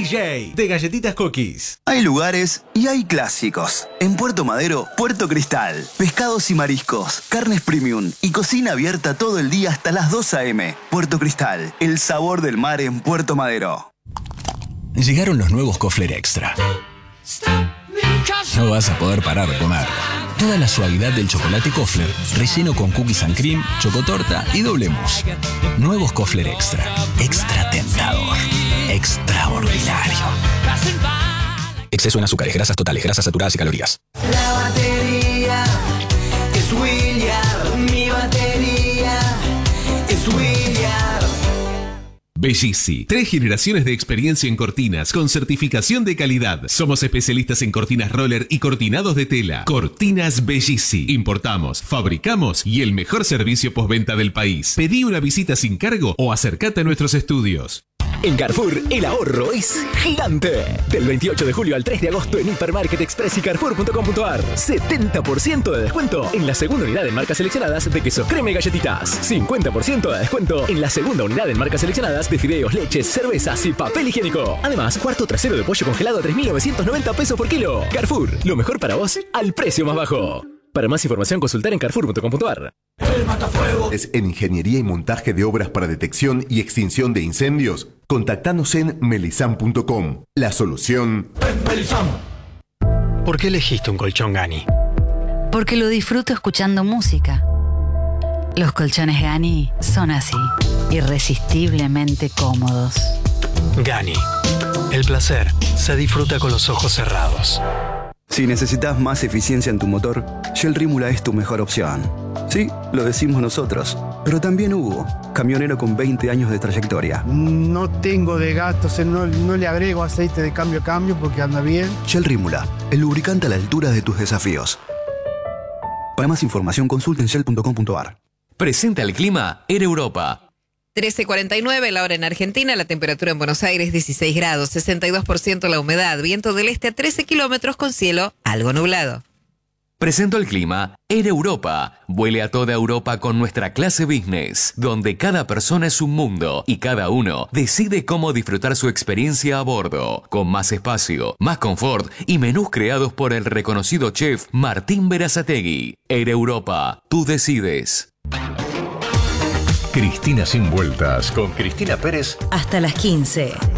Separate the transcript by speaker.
Speaker 1: DJ de Galletitas Cookies.
Speaker 2: Hay lugares y hay clásicos. En Puerto Madero, Puerto Cristal. Pescados y mariscos, carnes premium y cocina abierta todo el día hasta las 2 a.m. Puerto Cristal, el sabor del mar en Puerto Madero.
Speaker 3: Llegaron los nuevos Kofler Extra. No vas a poder parar de comer. Toda la suavidad del chocolate Kofler, relleno con cookies and cream, chocotorta y doble mousse. Nuevos Kofler Extra. Extra tentador. Extraordinario. Exceso en azúcares, grasas totales, grasas saturadas y calorías.
Speaker 4: La batería es Williard. Mi batería es Williard.
Speaker 5: Bellisi, 3 generaciones de experiencia en cortinas con certificación de calidad. Somos especialistas en cortinas roller y cortinados de tela. Cortinas Bellisi. Importamos, fabricamos y el mejor servicio postventa del país. Pedí una visita sin cargo o acércate a nuestros estudios.
Speaker 6: En Carrefour, el ahorro es gigante. Del 28 de julio al 3 de agosto en Hipermarket Express y Carrefour.com.ar. 70% de descuento en la segunda unidad en marcas seleccionadas de quesos crema y galletitas. 50% de descuento en la segunda unidad en marcas seleccionadas de fideos, leches, cervezas y papel higiénico. Además, cuarto trasero de pollo congelado a 3.990 pesos por kilo. Carrefour, lo mejor para vos al precio más bajo. Para más información, consultar en Carrefour.com.ar.
Speaker 7: ¿Es en ingeniería y montaje de obras para detección y extinción de incendios? Contactanos en melisam.com. La solución
Speaker 8: en Melisam.
Speaker 9: ¿Por qué elegiste un colchón Gani?
Speaker 10: Porque lo disfruto escuchando música. Los colchones Gani son así, irresistiblemente cómodos.
Speaker 9: Gani. El placer se disfruta con los ojos cerrados.
Speaker 2: Si necesitas más eficiencia en tu motor, Shell Rímula es tu mejor opción. Sí, lo decimos nosotros, pero también Hugo, camionero con 20 años de trayectoria.
Speaker 11: No tengo de gastos, no le agrego aceite de cambio a cambio porque anda bien.
Speaker 2: Shell Rímula, el lubricante a la altura de tus desafíos. Para más información, consulta en shell.com.ar.
Speaker 12: Presenta el clima Air Europa.
Speaker 13: 13:49 la hora en Argentina, la temperatura en Buenos Aires 16 grados, 62% la humedad, viento del este a 13 kilómetros con cielo algo nublado.
Speaker 12: Presento el clima Air Europa. Vuele a toda Europa con nuestra clase business, donde cada persona es un mundo y cada uno decide cómo disfrutar su experiencia a bordo, con más espacio, más confort y menús creados por el reconocido chef Martín Berazategui. Air Europa, tú decides.
Speaker 14: Cristina sin vueltas con Cristina Pérez
Speaker 15: hasta las 15.